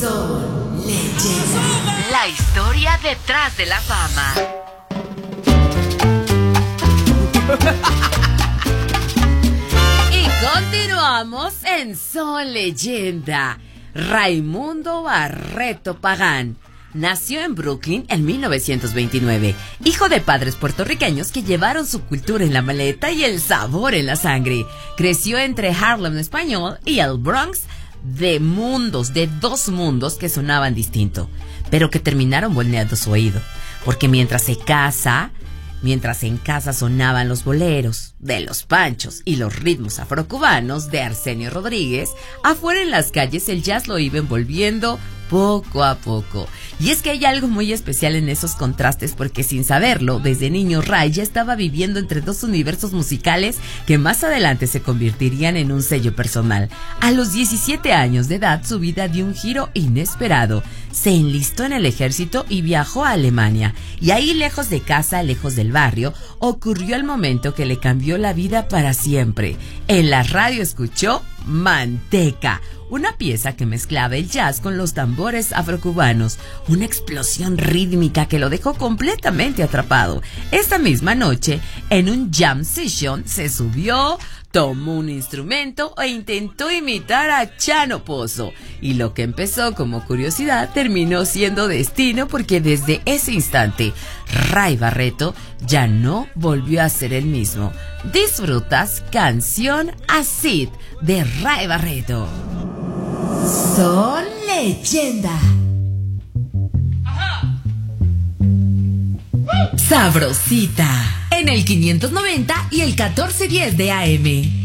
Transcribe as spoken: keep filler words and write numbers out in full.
Son Leyenda. La historia detrás de la fama. Y continuamos en Son Leyenda. Raimundo Barreto Pagán nació en Brooklyn en mil novecientos veintinueve, hijo de padres puertorriqueños que llevaron su cultura en la maleta y el sabor en la sangre. Creció entre Harlem español y el Bronx, de mundos, de dos mundos que sonaban distinto, pero que terminaron volneando su oído, porque mientras se casa... Mientras en casa sonaban los boleros de Los Panchos y los ritmos afrocubanos de Arsenio Rodríguez, afuera en las calles el jazz lo iba envolviendo poco a poco. Y es que hay algo muy especial en esos contrastes, porque sin saberlo, desde niño Ray ya estaba viviendo entre dos universos musicales que más adelante se convertirían en un sello personal. A los diecisiete años de edad su vida dio un giro inesperado. Se enlistó en el ejército y viajó a Alemania. Y ahí, lejos de casa, lejos del barrio, ocurrió el momento que le cambió la vida para siempre. En la radio escuchó Manteca, una pieza que mezclaba el jazz con los tambores afrocubanos, una explosión rítmica que lo dejó completamente atrapado. Esta misma noche, en un jam session, se subió, tomó un instrumento e intentó imitar a Chano Pozo. Y lo que empezó como curiosidad terminó siendo destino, porque desde ese instante, Ray Barreto ya no volvió a ser el mismo. Disfrutas Canción Acid de Ray Barreto. Son Leyenda. Sabrosita. En el quinientos noventa y el catorce diez de A M.